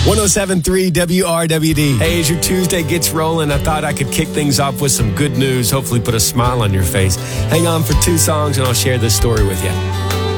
107.3 WRWD. Hey, as your Tuesday gets rolling, I thought I could kick things off with some good news, hopefully put a smile on your face. Hang on for 2 songs and I'll share this story with you.